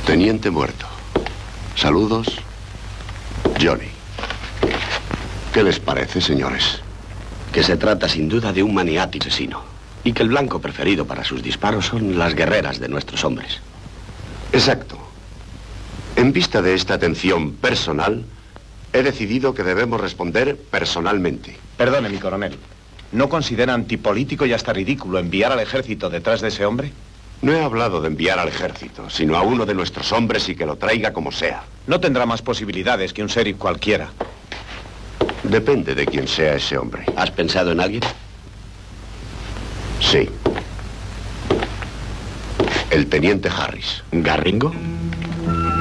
Teniente muerto. Saludos, Johnny. ¿Qué les parece, señores? Que se trata sin duda de un maniático asesino. Y que el blanco preferido para sus disparos son las guerreras de nuestros hombres. Exacto. En vista de esta atención personal, he decidido que debemos responder personalmente. Perdone, mi coronel. ¿No considera antipolítico y hasta ridículo enviar al ejército detrás de ese hombre? No he hablado de enviar al ejército, sino a uno de nuestros hombres y que lo traiga como sea. No tendrá más posibilidades que un sheriff cualquiera. Depende de quién sea ese hombre. ¿Has pensado en alguien? Sí. El teniente Harris. ¿Garringo?